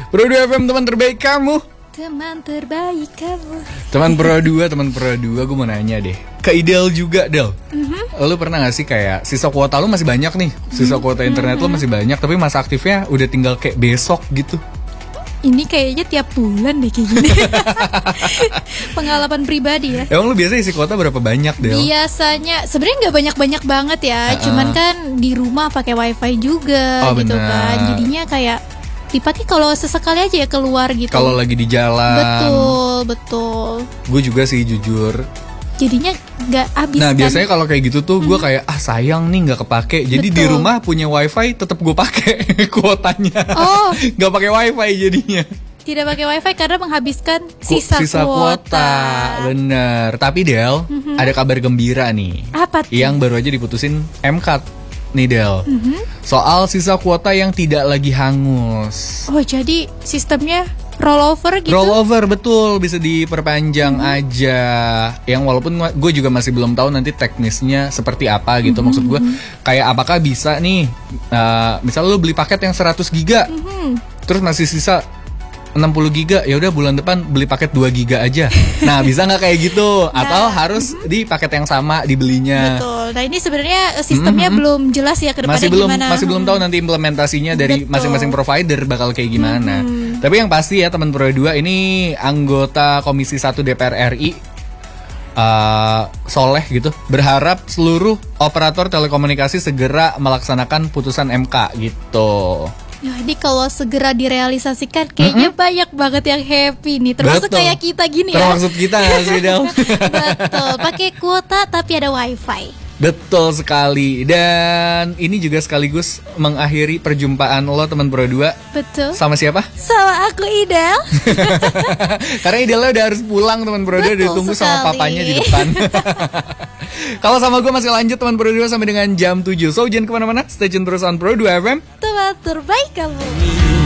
Pro 2 FM, teman terbaik kamu. Teman terbaik kamu. Teman Pro 2, gue mau nanya deh. Ke Ideal juga, Del. Lu pernah gak sih kayak sisa kuota lu masih banyak nih, sisa kuota internet lu masih banyak, tapi masa aktifnya udah tinggal kayak besok gitu. Ini kayaknya tiap bulan deh kayak gini. Pengalaman pribadi ya. Emang lu biasa isi kuota berapa banyak, Del? Biasanya sebenarnya nggak banyak-banyak banget ya. Cuman kan di rumah pakai wifi juga gitu bener. kan. Jadinya kayak dipakai kalau sesekali aja ya keluar gitu. Kalau lagi di jalan. Betul. Gue juga sih jujur. Jadinya nggak habis. Nah kan? biasanya kalau kayak gitu tuh gue kayak sayang nih nggak kepake. Jadi di Betul. rumah punya wifi tetap gue pakai kuotanya. Oh. Nggak pakai wifi jadinya. Tidak pakai wifi karena menghabiskan sisa kuota. Bener. Tapi Del, ada kabar gembira nih. Apa tuh? Yang baru aja diputusin MK nih Del. Soal sisa kuota yang tidak lagi hangus. Oh jadi sistemnya rollover gitu? Rollover, betul, bisa diperpanjang aja. Yang walaupun gue juga masih belum tahu nanti teknisnya seperti apa gitu. Maksud gue kayak apakah bisa nih misalnya lu beli paket yang 100 giga terus masih sisa 60 giga, ya udah bulan depan beli paket 2 giga aja. Nah, bisa nggak kayak gitu? Atau harus di paket yang sama dibelinya? Betul. Nah, ini sebenarnya sistemnya belum jelas ya ke depannya gimana. Masih belum tahu nanti implementasinya dari Betul. masing-masing provider bakal kayak gimana. Tapi yang pasti ya teman Pro 2 ini anggota Komisi 1 DPR RI Soleh gitu berharap seluruh operator telekomunikasi segera melaksanakan putusan MK gitu. Jadi kalau segera direalisasikan kayaknya banyak banget yang happy nih. Termasuk Betul. kayak kita gini ya. Termasuk kita nggak sih Del? Betul. Pakai kuota tapi ada wifi. Betul sekali. Dan ini juga sekaligus mengakhiri perjumpaan lo teman Pro 2. Betul. Sama siapa? Sama aku Idel. Karena Idealnya udah harus pulang teman Pro 2, Betul ditunggu sama sekali. papanya di depan. Kalau sama gue masih lanjut teman Pro 2 sampai dengan jam 7. So jangan kemana-mana, stay tune terus on Pro 2 FM. Teman terbaik kamu.